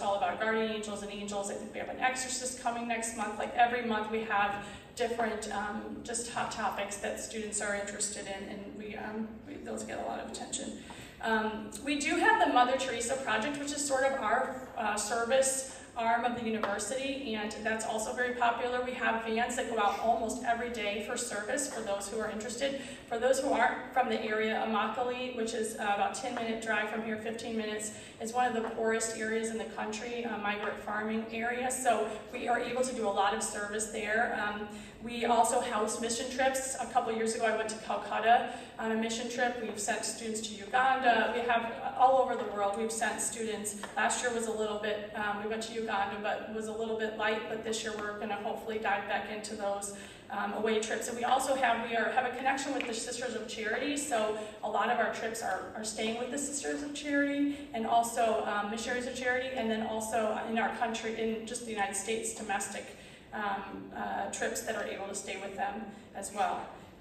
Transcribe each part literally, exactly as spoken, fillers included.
all about guardian angels and angels. I think we have an exorcist coming next month. Like every month we have different um, just hot topics that students are interested in, and we, um, we those get a lot of attention. Um, we do have the Mother Teresa Project, which is sort of our uh, service arm of the university, and that's also very popular. We have vans that go out almost every day for service for those who are interested. For those who aren't from the area, Immokalee, which is uh, about ten minute drive from here, fifteen minutes, is one of the poorest areas in the country, a migrant farming area, so we are able to do a lot of service there. Um, we also house mission trips. A couple years ago I went to Calcutta on a mission trip. We've sent students to Uganda. We have uh, all over the world we've sent students. Last year was a little bit, um, we went to Uganda, but was a little bit light, but this year we're going to hopefully dive back into those um, away trips. And we also have, we are, have a connection with the Sisters of Charity, so a lot of our trips are, are staying with the Sisters of Charity, and also um, Missionaries of Charity, and then also in our country, in just the United States, domestic um, uh, trips that are able to stay with them as well.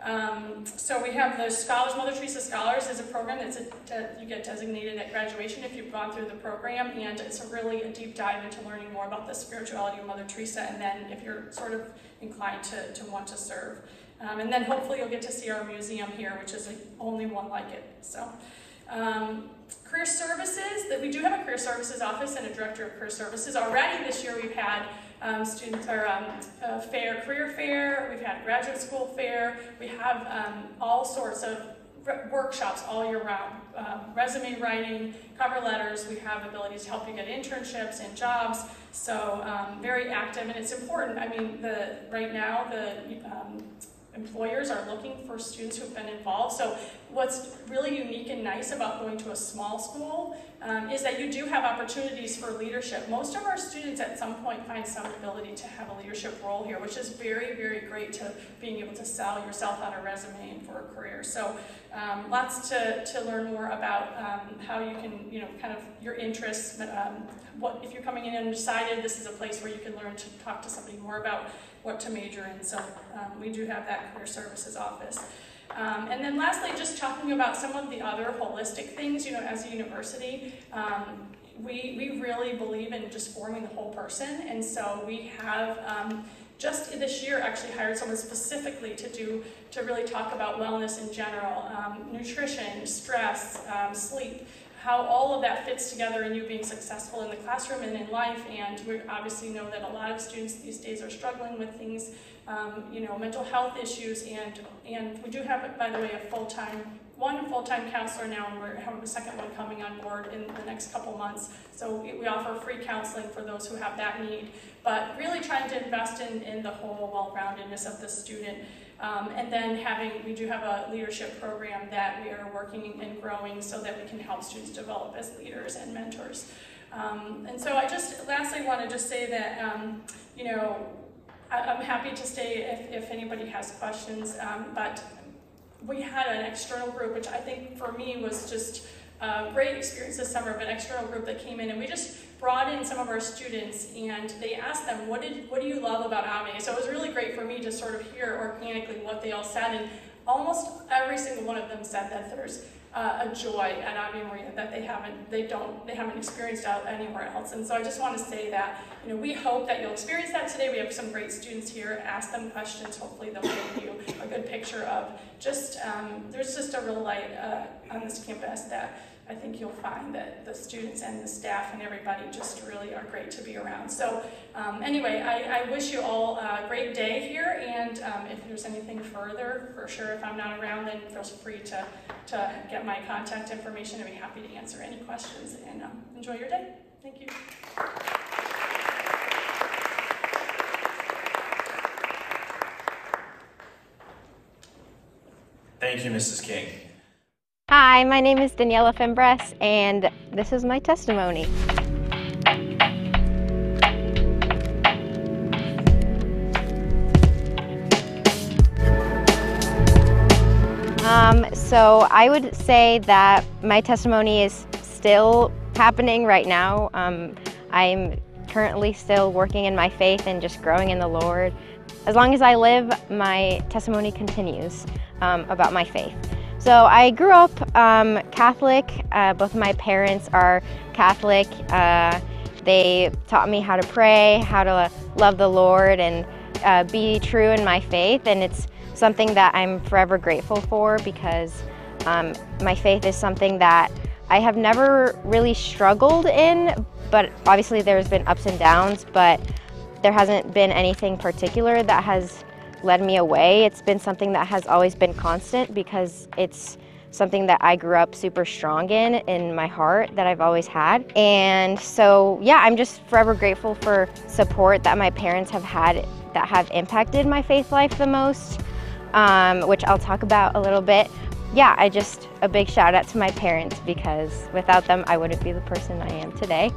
Um, so we have the Scholars, Mother Teresa Scholars is a program that's a, that you get designated at graduation if you've gone through the program, and it's a really a deep dive into learning more about the spirituality of Mother Teresa, and then if you're sort of inclined to, to want to serve. Um, and then hopefully you'll get to see our museum here, which is the only one like it. So, um, career services, that we do have a career services office and a director of career services. Already this year we've had Um, students or um, uh, fair, career fair, we've had graduate school fair, we have um, all sorts of workshops all year round, um, resume writing, cover letters. We have abilities to help you get internships and jobs, so um, very active, and it's important. I mean, the right now the um, employers are looking for students who've been involved. So what's really unique and nice about going to a small school um, is that you do have opportunities for leadership. Most of our students at some point find some ability to have a leadership role here, which is very, very great to being able to sell yourself on a resume and for a career. So um, lots to, to learn more about um, how you can, you know, kind of your interests. Um, what if you're coming in undecided, this is a place where you can learn to talk to somebody more about what to major in. So um, we do have that career services office. Um, and then lastly, just talking about some of the other holistic things, you know, as a university, um, we, we really believe in just forming the whole person. And so we have um, just this year actually hired someone specifically to do, to really talk about wellness in general, um, nutrition, stress, um, sleep, how all of that fits together in you being successful in the classroom and in life. And we obviously know that a lot of students these days are struggling with things, um, you know, mental health issues, and and we do have, by the way, a full-time, one full-time counselor now, and we're having a second one coming on board in the next couple months. So we, we offer free counseling for those who have that need, but really trying to invest in, in the whole well-roundedness of the student. Um, and then having, we do have a leadership program that we are working and growing so that we can help students develop as leaders and mentors. Um, and so I just, lastly, want to just say that, um, you know, I, I'm happy to stay if, if anybody has questions, um, but we had an external group, which I think for me was just a great experience this summer, of an external group that came in, and we just brought in some of our students, and they asked them, what did what do you love about Ave? So it was really great for me to sort of hear organically what they all said, and almost every single one of them said that there's uh, a joy at Ave Maria that they haven't they don't they haven't experienced out anywhere else. And so I just want to say that, you know, we hope that you'll experience that today. We have some great students here. Ask them questions. Hopefully they'll give you a good picture of just um, there's just a real light uh, on this campus that I think you'll find that the students and the staff and everybody just really are great to be around. So um, anyway, I, I wish you all a great day here, and um, if there's anything further, for sure, if I'm not around, then feel free to, to get my contact information. I'd be happy to answer any questions, and um, enjoy your day. Thank you. Thank you, Missus King. Hi, my name is Daniela Fimbres, and this is my testimony. Um, so I would say that my testimony is still happening right now. Um, I'm currently still working in my faith and just growing in the Lord. As long as I live, my testimony continues um, about my faith. So I grew up um, Catholic. Uh, both of my parents are Catholic. Uh, They taught me how to pray, how to love the Lord, and uh, be true in my faith, and it's something that I'm forever grateful for because um, my faith is something that I have never really struggled in, but obviously there's been ups and downs, but there hasn't been anything particular that has led me away. It's been something that has always been constant because it's something that I grew up super strong in, in my heart, that I've always had. And so, yeah, I'm just forever grateful for support that my parents have had that have impacted my faith life the most, um, which I'll talk about a little bit. Yeah, I just, a big shout out to my parents because without them, I wouldn't be the person I am today.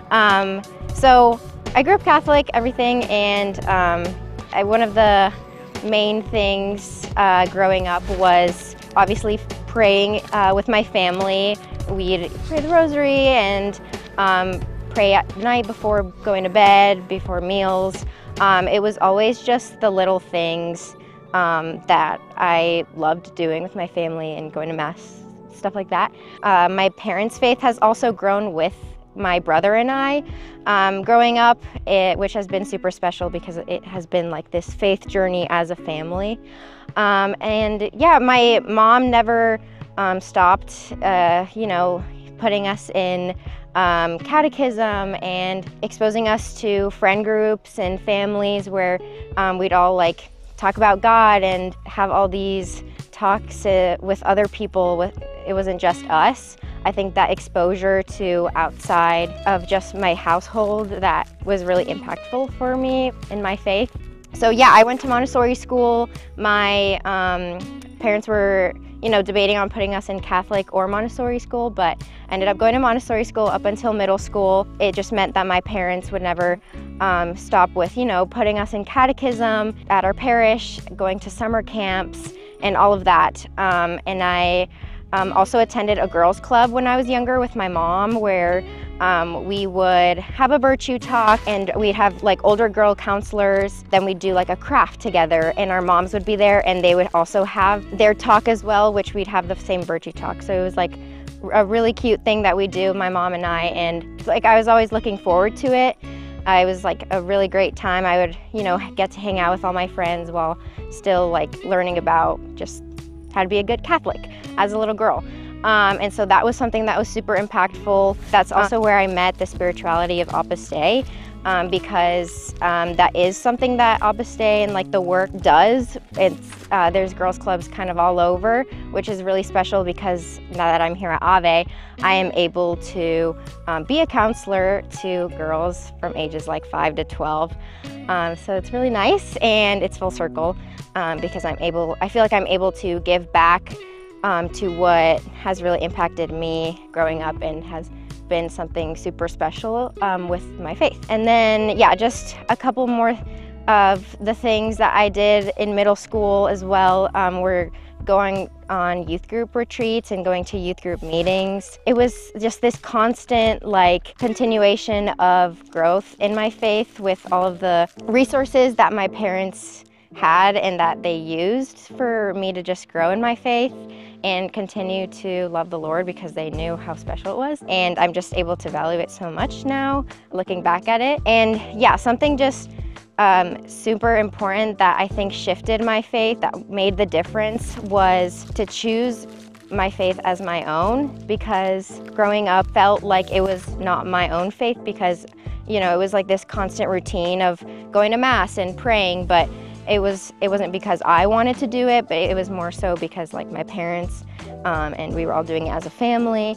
Um, so I grew up Catholic, everything, and um, I, one of the main things uh, growing up was obviously praying uh, with my family. We'd pray the rosary and um, pray at night before going to bed, before meals. Um, it was always just the little things um, that I loved doing with my family and going to mass, stuff like that. Uh, my parents' faith has also grown with my brother and I um, growing up, it, which has been super special because it has been like this faith journey as a family. Um, and yeah, my mom never um, stopped, uh, you know, putting us in um, catechism and exposing us to friend groups and families where um, we'd all like talk about God and have all these talks uh, with other people. With it wasn't just us. I think that exposure to outside of just my household, that was really impactful for me in my faith. So yeah, I went to Montessori school. My um, parents were, you know, debating on putting us in Catholic or Montessori school, but I ended up going to Montessori school up until middle school. It just meant that my parents would never um, stop with, you know, putting us in catechism at our parish, going to summer camps, and all of that. Um, and I um, also attended a girls' club when I was younger with my mom, where Um, we would have a virtue talk and we'd have like older girl counselors. Then we'd do like a craft together and our moms would be there and they would also have their talk as well, which we'd have the same virtue talk. So it was like a really cute thing that we do, my mom and I, and like I was always looking forward to it. Uh, it was like a really great time. I would, you know, get to hang out with all my friends while still like learning about just how to be a good Catholic as a little girl. Um, and so that was something that was super impactful. That's also where I met the spirituality of Opus Dei, um, because um, that is something that Opus Dei and like the work does. It's, uh, there's girls clubs kind of all over, which is really special because now that I'm here at Ave, I am able to um, be a counselor to girls from ages like five to twelve. Um, so it's really nice and it's full circle um, because I'm able, I feel like I'm able to give back Um, to what has really impacted me growing up and has been something super special um, with my faith. And then, yeah, just a couple more of the things that I did in middle school as well. Um, we're going on youth group retreats and going to youth group meetings. It was just this constant like continuation of growth in my faith with all of the resources that my parents had and that they used for me to just grow in my faith and continue to love the Lord because they knew how special it was. And I'm just able to value it so much now, looking back at it. And yeah, something just um, super important that I think shifted my faith, that made the difference, was to choose my faith as my own, because growing up felt like it was not my own faith because, you know, it was like this constant routine of going to mass and praying, but It was, it wasn't because I wanted to do it, but it was more so because like my parents um, and we were all doing it as a family.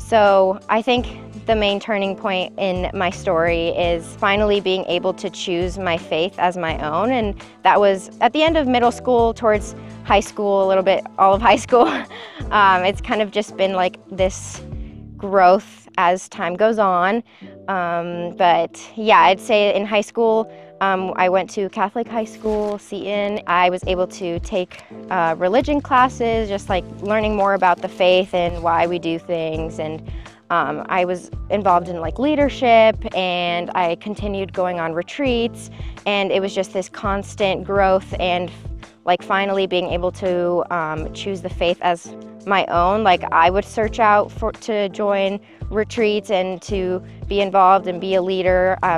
So I think the main turning point in my story is finally being able to choose my faith as my own. And that was at the end of middle school, towards high school, a little bit all of high school. um, it's kind of just been like this growth as time goes on. Um, but yeah, I'd say in high school, Um, I went to Catholic high school, Seton. I was able to take uh, religion classes, just like learning more about the faith and why we do things. And um, I was involved in like leadership, and I continued going on retreats. And it was just this constant growth and like finally being able to um, choose the faith as my own. Like I would search out for to join retreats and to be involved and be a leader. Um,